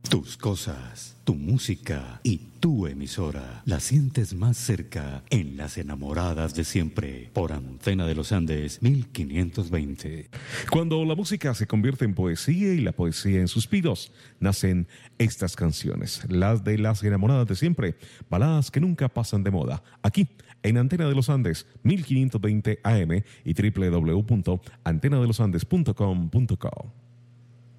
Tus cosas, tu música y tu emisora la sientes más cerca en Las Enamoradas de Siempre por Antena de los Andes 1520. Cuando la música se convierte en poesía y la poesía en suspiros, nacen estas canciones, las de Las Enamoradas de Siempre, baladas que nunca pasan de moda, aquí en Antena de los Andes 1520 AM y www.antenadelosandes.com.co.